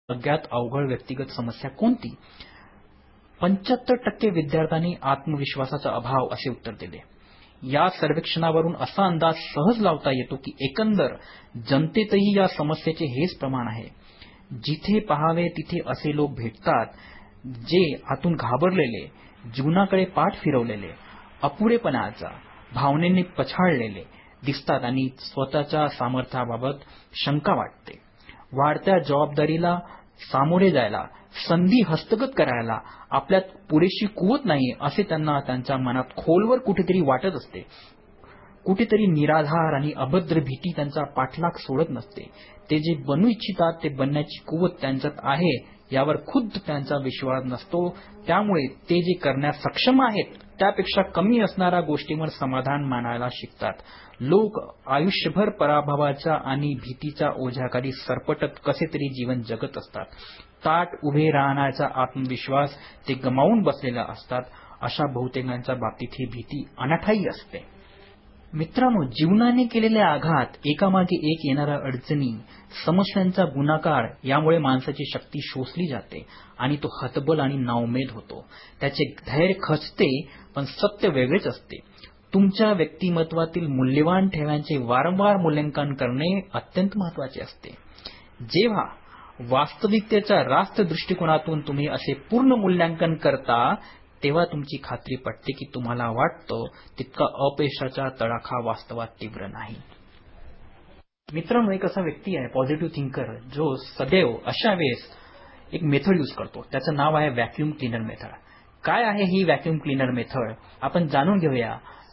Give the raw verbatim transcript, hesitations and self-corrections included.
सगळ्यात अवघड व्यक्तिगत समस्या कोणती? पंच्याहत्तर टक्के विद्यार्थ्यांनी आत्मविश्वासाचा अभाव असे उत्तर दिले. या सर्वेक्षणावरून असा अंदाज सहज लावता येतो की एकंदर जनतेतही या समस्येचे हेच प्रमाण आहे. जिथे पहावे तिथे असे लोक भेटतात जे आतून घाबरलेले, जीवनाकडे पाठ फिरवलेले, अपुरेपणाच्या भावनेने पछाडलेले दिसतात आणि स्वतःच्या सामर्थ्याबाबत शंका वाटते. वाढत्या जबाबदारीला सामोरे जायला, संधी हस्तगत करायला आपल्यात पुरेशी कुवत नाही असे त्यांना त्यांच्या मनात खोलवर कुठेतरी वाटत असते. कुठेतरी निराधार आणि अभद्र भीती त्यांचा पाठलाग सोडत नसते. ते जे बनू इच्छितात ते बनण्याची कुवत त्यांच्यात आहे यावर खुद्द त्यांचा विश्वास नसतो. त्यामुळे ते जे करण्यास सक्षम आहेत त्यापेक्षा कमी असणाऱ्या गोष्टींवर समाधान मानायला शिकतात. लोक आयुष्यभर पराभवाच्या आणि भीतीच्या ओझ्याखाली सरपटत कसे तरी जीवन जगत असतात. ताट उभे राहण्याचा आत्मविश्वास ते गमावून बसलेले असतात. अशा बहुतेकांच्या बाबतीत ही भीती अनाठायी असते. मित्रांनो, जीवनाने केलेले आघात, एकामागे एक येणाऱ्या अडचणी, समस्यांचा गुणाकार यामुळे माणसाची शक्ती शोषली जाते आणि तो हतबल आणि नाउमेद होतो. त्याचे धैर्य खचते. पण सत्य वेगळेच असते. तुमच्या व्यक्तिमत्वातील मूल्यवान ठेव्यांचे वारंवार मूल्यांकन करणे अत्यंत महत्वाचे असते. जेव्हा वास्तविकतेच्या रास्त दृष्टिकोनातून तुम्ही असे पूर्ण मूल्यांकन करता तेव्हा तुमची खात्री पटते की तुम्हाला वाटतं तितका अपयशाचा तडाखा वास्तवात तीव्र नाही. मित्रांनो, एक असा व्यक्ती आहे पॉझिटिव्ह थिंकर जो सदैव अशा वेळेस एक मेथड यूज करतो. त्याचं नाव आहे व्हॅक्यूम क्लीनर मेथड. काय आहे ही व्हॅक्यूम क्लीनर मेथड आपण जाणून घेऊया.